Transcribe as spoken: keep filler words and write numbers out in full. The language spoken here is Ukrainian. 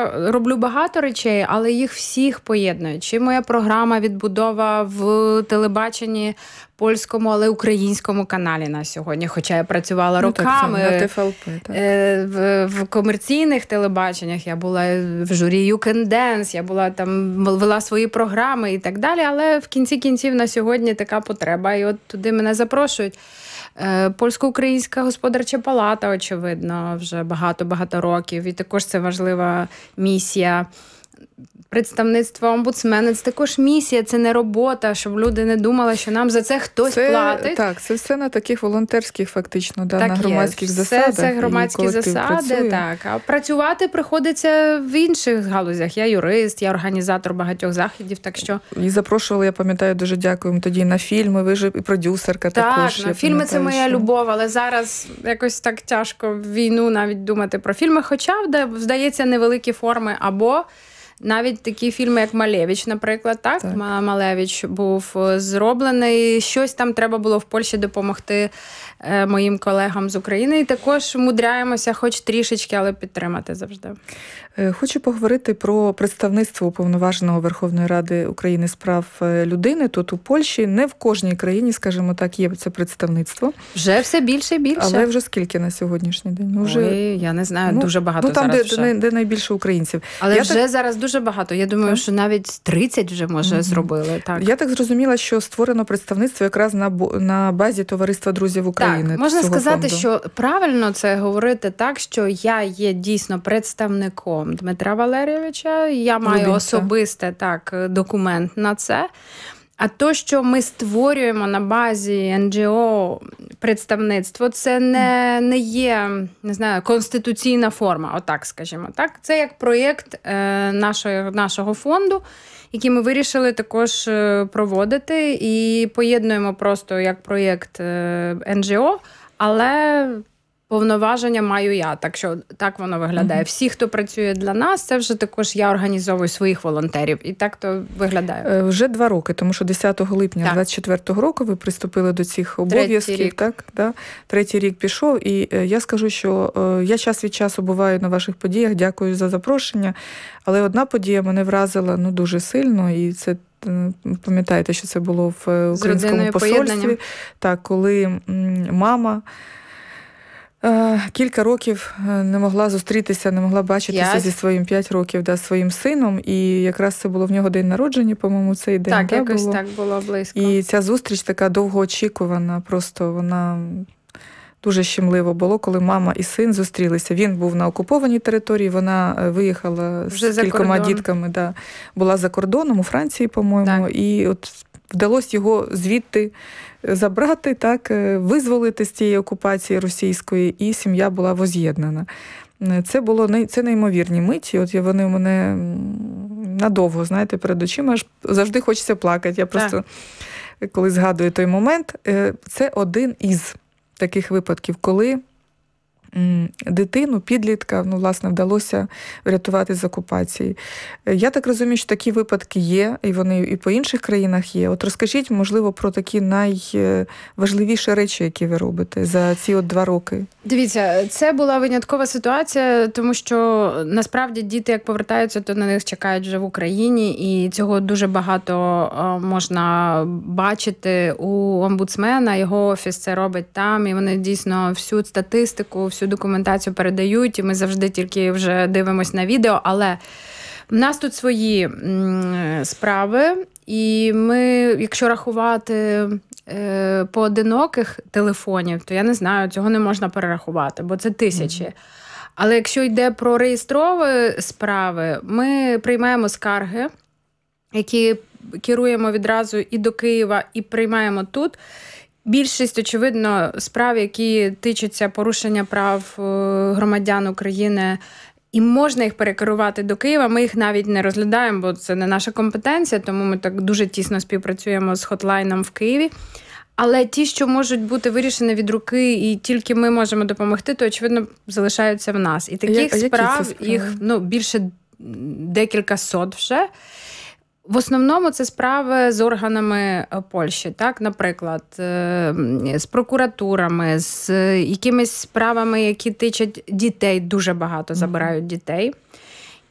я роблю багато речей, але їх всіх поєднує. Чи моя програма «Відбудова» в телебаченні польському, але українському каналі на сьогодні, хоча я працювала ну, роками так, на Т Ф Л П, так. В, в комерційних телебаченнях, я була в журі You Can Dance, я була там, вела свої програми і так далі, але в кінці кінців на сьогодні така потреба, і от туди мене запрошують. Польсько-українська господарча палата, очевидно, вже багато-багато років, і також це важлива місія. Представництво омбудсмена – це також місія, це не робота, щоб люди не думали, що нам за це хтось це, платить. Так, це все на таких волонтерських, фактично, да, так на громадських є. засадах. Все це громадські засади, працює. так. А працювати приходиться в інших галузях. Я юрист, я організатор багатьох заходів, так що... І запрошували, я пам'ятаю, дуже дякуємо тоді на фільми, ви ж і продюсерка так, також. Так, на фільми це моя що... любов, але зараз якось так тяжко в війну навіть думати про фільми, хоча, здається, невеликі форми, або... Навіть такі фільми, як «Малевич», наприклад, так? так. Малевич був зроблений. Щось там треба було в Польщі допомогти моїм колегам з України. І також мудряємося хоч трішечки, але підтримати завжди. Хочу поговорити про представництво Уповноваженого Верховної Ради України з прав людини тут у Польщі. Не в кожній країні, скажімо так, є це представництво. Вже все більше і більше. Але вже скільки на сьогоднішній день? Ну, вже... Ой, я не знаю, ну, дуже багато ну, там, зараз де, вже. де, де найбільше українців. Але я вже так... зараз дуже багато. Я думаю, так. що навіть тридцять вже, може, mm-hmm. зробили. Так. Я так зрозуміла, що створено представництво якраз на, на базі Товариства друзів України. Так, можна сказати, фонду. що правильно це говорити так, що я є дійсно представником Дмитра Валерійовича, я маю Любінця. особисте так, документ на це. А то, що ми створюємо на базі ен джі о представництво, це не, не є, не знаю, конституційна форма, отак, скажімо так. Це як проєкт е, нашого, нашого фонду, який ми вирішили також проводити, і поєднуємо просто як проєкт е, ен джі о, але повноваження маю я, так що так воно виглядає. Mm-hmm. Всі, хто працює для нас, це вже також я організовую своїх волонтерів. І так то виглядає. Е, вже два роки, тому що десятого липня двадцять четвертого року ви приступили до цих обов'язків. Третій рік. Так, да? Третій рік пішов. І е, я скажу, що е, я час від часу буваю на ваших подіях, дякую за запрошення. Але одна подія мене вразила ну, дуже сильно, і це пам'ятаєте, що це було в українському посольстві. Так, коли мама кілька років не могла зустрітися, не могла бачитися п'ять. зі своїм п'ять років, да, своїм сином. І якраз це було в нього день народження, по-моєму, цей день. Так, да, якось було. так було близько. І ця зустріч така довгоочікувана, просто вона дуже щемливо було, коли мама і син зустрілися. Він був на окупованій території, вона виїхала вже з кількома дітками, да, була за кордоном, у Франції, по-моєму, так. І от вдалося його звідти забрати, так, визволити з цієї окупації російської, і сім'я була воз'єднана. Це було це неймовірні миті. От вони у мене надовго, знаєте, перед очима аж завжди хочеться плакати. Я просто, так. коли згадую той момент, це один із таких випадків, коли дитину, підлітка, ну, власне, вдалося врятувати з окупації. Я так розумію, що такі випадки є, і вони і по інших країнах є. От розкажіть, можливо, про такі найважливіші речі, які ви робите за ці от два роки. Дивіться, це була виняткова ситуація, тому що, насправді, діти, як повертаються, то на них чекають вже в Україні, і цього дуже багато можна бачити у омбудсмена, його офіс це робить там, і вони дійсно всю статистику, всю документацію передають, і ми завжди тільки вже дивимось на відео, але в нас тут свої справи, і ми, якщо рахувати е, поодиноких телефонів, то я не знаю, цього не можна перерахувати, бо це тисячі. Mm-hmm. Але якщо йде про реєстрові справи, ми приймаємо скарги, які керуємо відразу і до Києва, і приймаємо тут. Більшість, очевидно, справ, які тичаться порушення прав громадян України, і можна їх перекерувати до Києва, ми їх навіть не розглядаємо, бо це не наша компетенція, тому ми так дуже тісно співпрацюємо з хотлайном в Києві. Але ті, що можуть бути вирішені від руки, і тільки ми можемо допомогти, то, очевидно, залишаються в нас. І таких а справ, їх ну, більше декілька сот вже. В основному це справи з органами Польщі, так, наприклад, з прокуратурами, з якимись справами, які тичать дітей, дуже багато забирають дітей.